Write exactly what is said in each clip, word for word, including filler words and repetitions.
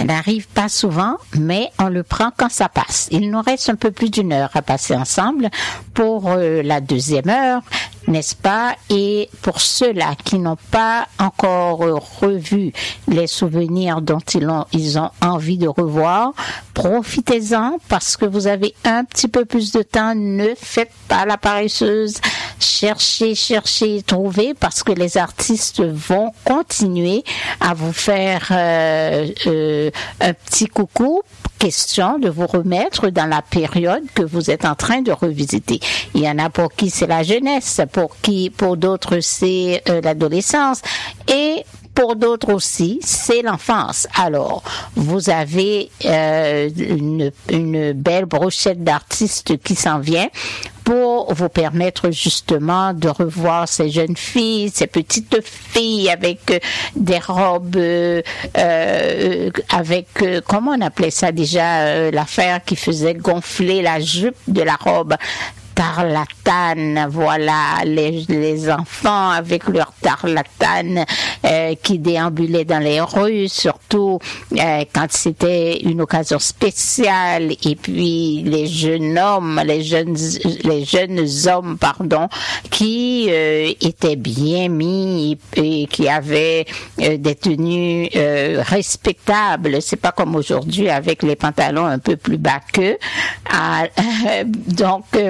n'arrive pas souvent, mais on le prend quand ça passe. Il nous reste un peu plus d'une heure à passer ensemble pour euh, la deuxième heure, n'est-ce pas? Et pour ceux-là qui n'ont pas encore euh, revu les souvenirs dont ils ont, ils ont envie de revoir, profitez-en parce que vous avez un petit peu plus de temps. Ne faites pas la paresseuse. Cherchez, cherchez, trouvez, parce que les artistes vont continuer à vous faire euh, euh, un petit coucou, question de vous remettre dans la période que vous êtes en train de revisiter. Il y en a pour qui c'est la jeunesse, pour qui, pour d'autres c'est euh, l'adolescence, et pour d'autres aussi, c'est l'enfance. Alors, vous avez euh, une, une belle brochette d'artistes qui s'en vient pour vous permettre justement de revoir ces jeunes filles, ces petites filles avec euh, des robes, euh, euh, avec, euh, comment on appelait ça déjà, euh, l'affaire qui faisait gonfler la jupe de la robe. Tarlatane, voilà, les, les enfants avec leur tarlatane euh, qui déambulaient dans les rues, surtout euh, quand c'était une occasion spéciale, et puis les jeunes hommes, les jeunes, les jeunes hommes, pardon, qui euh, étaient bien mis et, et qui avaient euh, des tenues euh, respectables. C'est pas comme aujourd'hui avec les pantalons un peu plus bas qu'eux. Ah, euh, donc euh,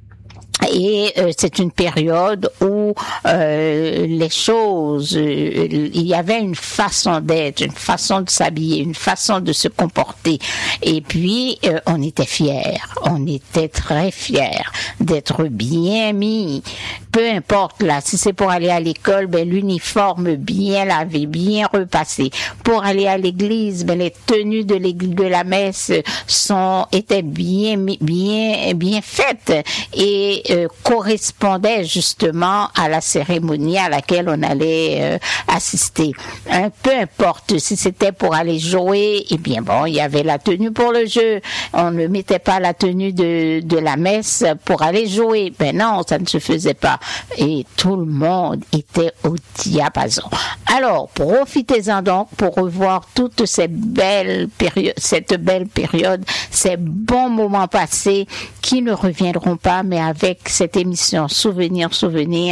Et euh, c'est une période où euh, les choses, euh, il y avait une façon d'être, une façon de s'habiller, une façon de se comporter. Et puis, euh, on était fiers, on était très fiers d'être bien mis. Peu importe là, si c'est pour aller à l'école, ben l'uniforme bien lavé, bien repassé. Pour aller à l'église, ben les tenues de l'église, de la messe sont étaient bien bien bien faites et euh, correspondaient justement à la cérémonie à laquelle on allait euh, assister. Hein, peu importe si c'était pour aller jouer, eh bien bon, il y avait la tenue pour le jeu. On ne mettait pas la tenue de de la messe pour aller jouer. Ben non, ça ne se faisait pas. Et tout le monde était au diapason. Alors, profitez-en donc pour revoir toutes ces belles périodes, cette belle période, ces bons moments passés qui ne reviendront pas, mais avec cette émission Souvenirs, Souvenirs,